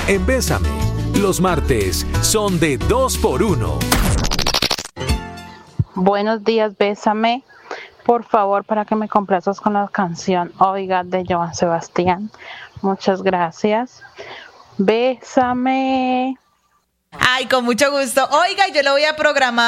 en Bésame. Los martes son de 2x1. Buenos días, Bésame. Por favor, para que me complazcas con la canción Oiga de Joan Sebastián. Muchas gracias. Bésame. Ay, con mucho gusto. Oiga, yo lo voy a programar.